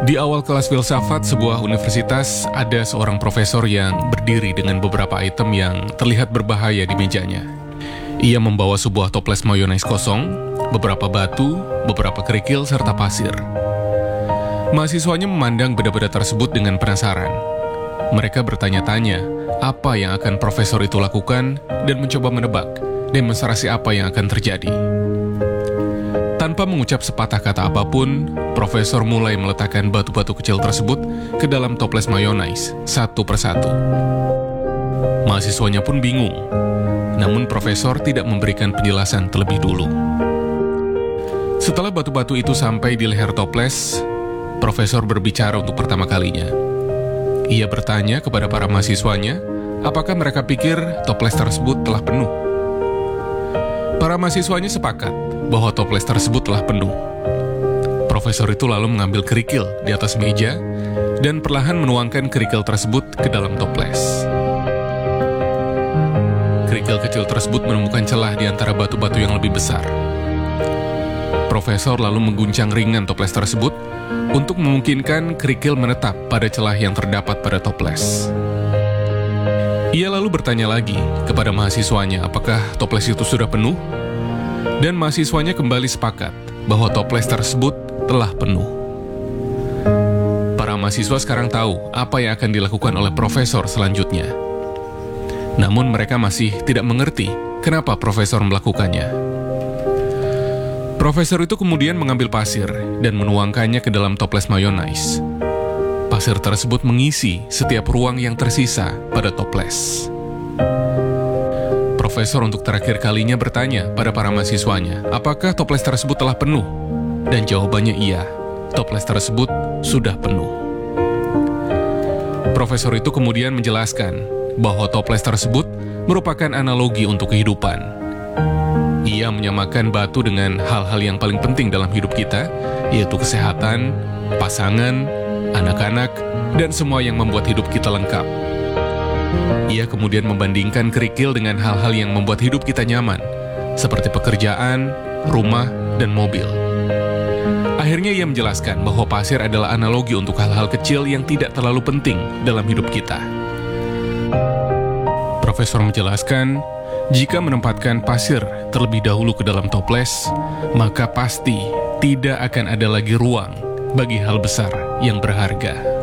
Di awal kelas filsafat sebuah universitas, ada seorang profesor yang berdiri dengan beberapa item yang terlihat berbahaya di mejanya. Ia membawa sebuah toples mayonaise kosong, beberapa batu, beberapa kerikil, serta pasir. Mahasiswanya memandang benda-benda tersebut dengan penasaran. Mereka bertanya-tanya apa yang akan profesor itu lakukan dan mencoba menebak demonstrasi apa yang akan terjadi. Tanpa mengucap sepatah kata apapun, profesor mulai meletakkan batu-batu kecil tersebut ke dalam toples mayonaise satu persatu. Mahasiswanya pun bingung, namun profesor tidak memberikan penjelasan terlebih dulu. Setelah batu-batu itu sampai di leher toples, profesor berbicara untuk pertama kalinya. Ia bertanya kepada para mahasiswanya, apakah mereka pikir toples tersebut telah penuh. Para mahasiswanya sepakat bahwa toples tersebut telah penuh. Profesor itu lalu mengambil kerikil di atas meja dan perlahan menuangkan kerikil tersebut ke dalam toples. Kerikil kecil tersebut menemukan celah di antara batu-batu yang lebih besar. Profesor lalu mengguncang ringan toples tersebut untuk memungkinkan kerikil menetap pada celah yang terdapat pada toples. Ia lalu bertanya lagi kepada mahasiswanya apakah toples itu sudah penuh, dan mahasiswanya kembali sepakat bahwa toples tersebut telah penuh. Para mahasiswa sekarang tahu apa yang akan dilakukan oleh profesor selanjutnya. Namun mereka masih tidak mengerti kenapa profesor melakukannya. Profesor itu kemudian mengambil pasir dan menuangkannya ke dalam toples mayonaise. Pasir tersebut mengisi setiap ruang yang tersisa pada toples. Profesor untuk terakhir kalinya bertanya pada para mahasiswanya, apakah toples tersebut telah penuh? Dan jawabannya iya, toples tersebut sudah penuh. Profesor itu kemudian menjelaskan bahwa toples tersebut merupakan analogi untuk kehidupan. Ia menyamakan batu dengan hal-hal yang paling penting dalam hidup kita, yaitu kesehatan, pasangan, anak-anak, dan semua yang membuat hidup kita lengkap. Ia kemudian membandingkan kerikil dengan hal-hal yang membuat hidup kita nyaman, seperti pekerjaan, rumah, dan mobil. Akhirnya ia menjelaskan bahwa pasir adalah analogi untuk hal-hal kecil yang tidak terlalu penting dalam hidup kita. Profesor menjelaskan, jika menempatkan pasir terlebih dahulu ke dalam toples, maka pasti tidak akan ada lagi ruang bagi hal besar yang berharga.